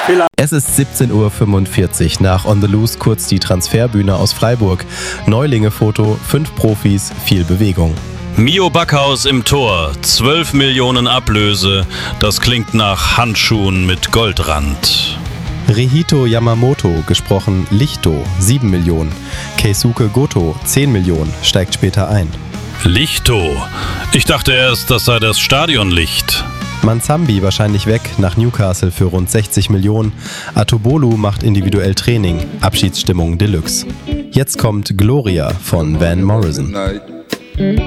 Es ist 17:45 Uhr, nach On the Loose kurz die Transferbühne aus Freiburg. Neulinge-Foto, 5 Profis, viel Bewegung. Mio Backhaus im Tor, 12 Millionen Ablöse, das klingt nach Handschuhen mit Goldrand. Rihito Yamamoto, gesprochen Lichto, 7 Millionen. Keisuke Goto, 10 Millionen, steigt später ein. Lichto? Ich dachte erst, das sei das Stadionlicht. Manzambi wahrscheinlich weg, nach Newcastle für rund 60 Millionen. Atubolu macht individuell Training, Abschiedsstimmung Deluxe. Jetzt kommt Gloria von Van Morrison.